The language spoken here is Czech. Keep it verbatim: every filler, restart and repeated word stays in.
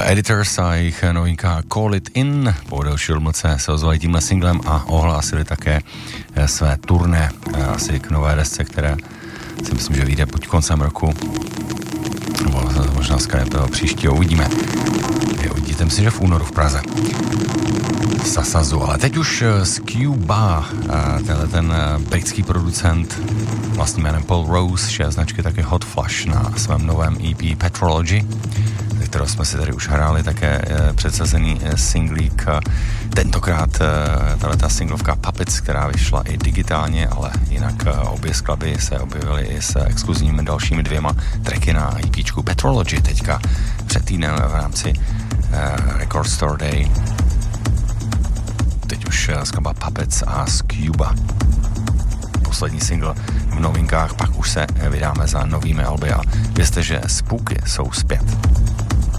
Editors a jejich novinka Call It In po delší odmlce se ozvali tímhle singlem a ohlásili také své turné asi k nové desce, které si myslím, že vyjde buď koncem roku, nebo možná skvělého příštího, uvidíme. Uvidíte, myslím, že v únoru v Praze. Sasazu, ale teď už z Cuba, tenhle ten britský producent vlastním jménem Paul Rose, šéf značky také Hot Flush na svém novém E P Petrology, ze kterého jsme si tady už hráli také předsazený singlík. Tentokrát tato singlovka Puppets, která vyšla i digitálně, ale jinak obě skladby se objevily i s exkluzivními dalšími dvěma tracky na EPčku Petrology teďka před týdnem v rámci Record Store Day. Teď už skladba Puppets a z Cuba. Poslední single v novinkách, pak už se vydáme za novými alby a vězte, že Spooky jsou zpět.